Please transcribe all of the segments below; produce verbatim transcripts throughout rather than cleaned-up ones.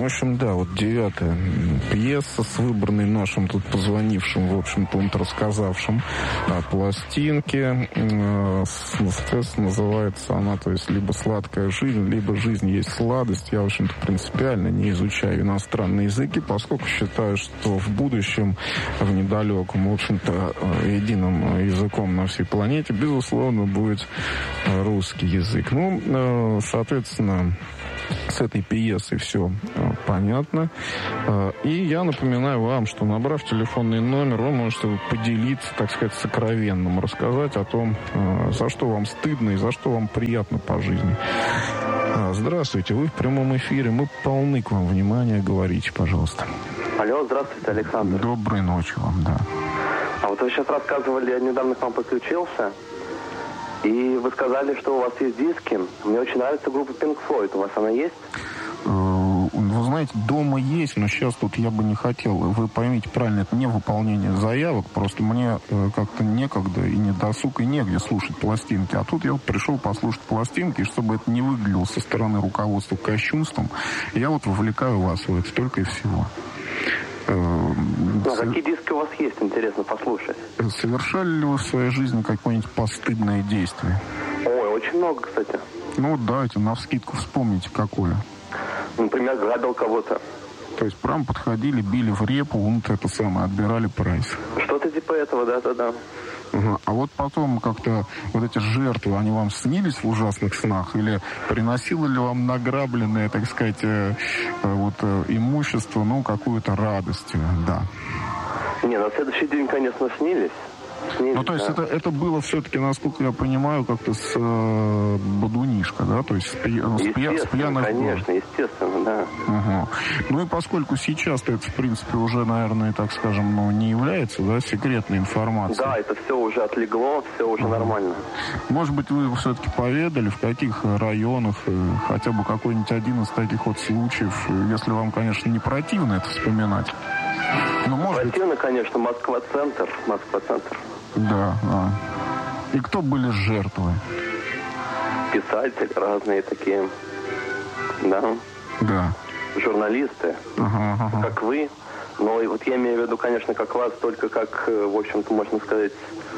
общем, да, вот девятая пьеса с выбранной нашим тут позвонившим, в общем-то, он рассказавшим о пластинке. Соответственно, называется она, то есть, либо «Сладкая жизнь», либо «Жизнь есть сладость». Я, в общем-то, принципиально не изучаю иностранные языки, поскольку считаю, что в будущем, в недалеком, в общем-то, единым языком на всей планете, безусловно, будет русский язык. Ну, соответственно, с этой пьесой все понятно. И я напоминаю вам, что, набрав телефонный номер, вы можете поделиться, так сказать, сокровенным, рассказать о том, за что вам стыдно и за что вам приятно по жизни. Здравствуйте, вы в прямом эфире. Мы полны к вам внимания. Говорите, пожалуйста. Алло, здравствуйте, Александр. Доброй ночи вам, да. А вот вы сейчас рассказывали, я недавно к вам подключился, и вы сказали, что у вас есть диски. Мне очень нравится группа Pink Floyd. У вас она есть? Вы знаете, дома есть, но сейчас тут я бы не хотел. Вы поймите правильно, это не выполнение заявок, просто мне как-то некогда и не досуг, и негде слушать пластинки. А тут я вот пришел послушать пластинки, и чтобы это не выглядело со стороны руководства кощунством, я вот вовлекаю вас в это только и всего. Ну, а какие диски у вас есть, интересно послушать? Совершали ли вы в своей жизни какое-нибудь постыдное действие? Ой, очень много, кстати. Ну, давайте навскидку вспомните, какое. Например, грабил кого-то. То есть прям подходили, били в репу, вот это самое, отбирали прайс. Что-то типа этого, да-да-да. Угу. А вот потом как-то вот эти жертвы, они вам снились в ужасных снах? Или приносило ли вам награбленное, так сказать, э, э, вот, э, имущество, ну, какую-то радость? Да. Не, на следующий день, конечно, снились. снились ну, то есть да. это, это было все-таки, насколько я понимаю, как-то с э, бодунишка, да? То есть с, пья, с, пья, с пьяных... Конечно, естественно, да. Угу. Ну и поскольку сейчас-то это, в принципе, уже, наверное, так скажем, ну, не является, да, секретной информацией. Да, это все уже отлегло, все уже угу. нормально. Может быть, вы все-таки поведали, в каких районах, хотя бы какой-нибудь один из таких вот случаев, если вам, конечно, не противно это вспоминать. Но, может противно, быть... конечно, Москва-центр, Москва-центр. Да, да. И кто были жертвы? Писатели разные такие, да. Да. Журналисты, ага, ага. как вы. Но вот я имею в виду, конечно, как вас, только как, в общем-то, можно сказать,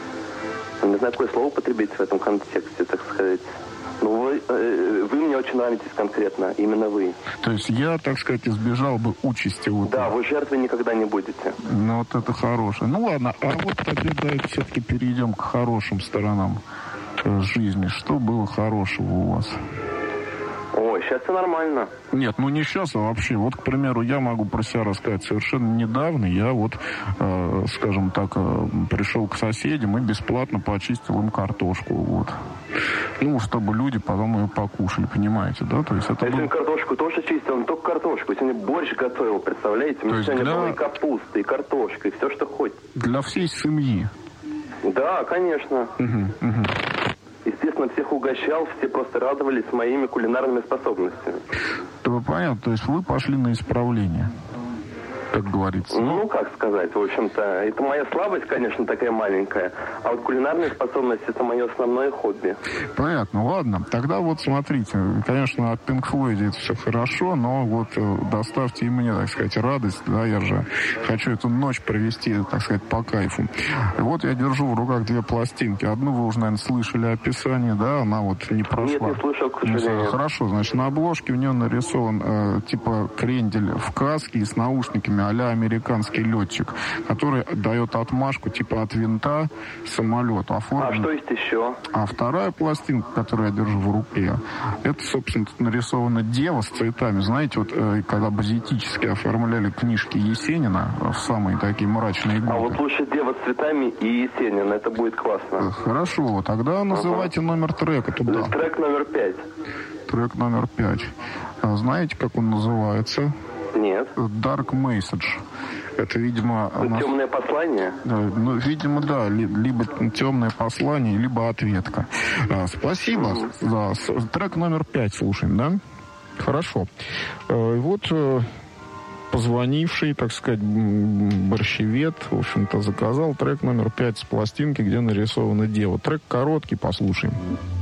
не знаю, какое слово употребить в этом контексте, так сказать. Ну, вы, э, вы мне очень нравитесь конкретно, именно вы. То есть я, так сказать, избежал бы участи. Вот да, вы жертвой никогда не будете. Ну, вот это хорошее. Ну, ладно, а вот теперь давайте все-таки перейдем к хорошим сторонам жизни. Что было хорошего у вас? Ой, сейчас все нормально. Нет, ну не сейчас, а вообще. Вот, к примеру, я могу про себя рассказать. Совершенно недавно я вот, э, скажем так, э, пришел к соседям и бесплатно почистил им картошку. Вот. Ну, чтобы люди потом ее покушали, понимаете, да? То есть это а был... если картошку тоже чистил, он только картошку. Сегодня борщ готовил, представляете? Мне сегодня для... было и капуста, и картошка, и все, что хоть. Для всей семьи? Да, конечно. Угу, угу. Естественно, всех угощал, все просто радовались моими кулинарными способностями. То понятно, то есть вы пошли на исправление, как говорится. Ну, как сказать, в общем-то, это моя слабость, конечно, такая маленькая, а вот кулинарные способности — это мое основное хобби. Понятно, ладно. Тогда вот смотрите, конечно, от Pink Floyd это все хорошо, но вот доставьте и мне, так сказать, радость, да, я же хочу эту ночь провести, так сказать, по кайфу. И вот я держу в руках две пластинки. Одну вы уже, наверное, слышали описание, да, она вот не прошла. Нет, не слышал, к сожалению. Хорошо, значит, на обложке у нее нарисован э, типа крендель в каске и с наушниками а-ля американский летчик, который дает отмашку типа от винта самолету. Оформлен... А что есть еще? А вторая пластинка, которую я держу в руке, это, собственно, тут нарисована дева с цветами. Знаете, вот э, когда базетически оформляли книжки Есенина в самые такие мрачные годы. А вот лучше дева с цветами и Есенин, это будет классно. Хорошо, тогда называйте ага. номер трека туда. Трек номер пять. Трек номер пять. А знаете, как он называется? Нет. Dark Message. Это, видимо... Нас... Темное послание? Ну, видимо, да. Либо темное послание, либо ответка. А, спасибо. Mm-hmm. Да. Трек номер пять слушаем, да? Хорошо. И вот позвонивший, так сказать, борщевед, в общем-то, заказал трек номер пять с пластинки, где нарисована дева. Трек короткий, послушаем.